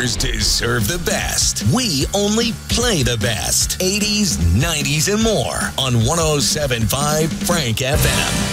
others deserve the best. We only play the best. 80s, 90s, and more on 107.5 Frank FM.